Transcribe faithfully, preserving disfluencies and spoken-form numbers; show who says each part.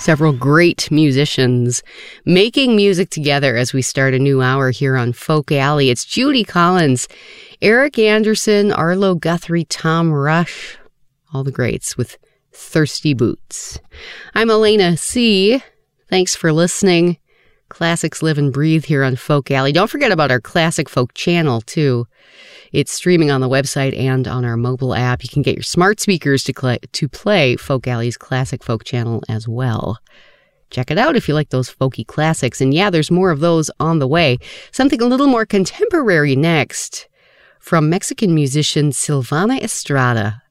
Speaker 1: Several great musicians making music together as we start a new hour here on Folk Alley. It's Judy Collins, Eric Anderson, Arlo Guthrie, Tom Rush, all the greats with Thirsty Boots. I'm Elena C. Thanks for listening. Classics live and breathe here on Folk Alley. Don't forget about our Classic Folk channel, too. It's streaming on the website and on our mobile app. You can get your smart speakers to, cl- to play Folk Alley's Classic Folk channel as well. Check it out if you like those folky classics. And yeah, there's more of those on the way. Something a little more contemporary next from Mexican musician Silvana Estrada.